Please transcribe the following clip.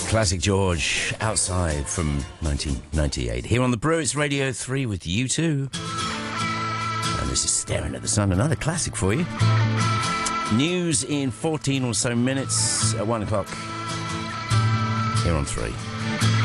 Classic George, Outside from 1998. Here on the Brew, it's Radio 3 with U2. And this is Staring at the Sun, another classic for you. News in 14 or so minutes at 1 o'clock. Here on 3.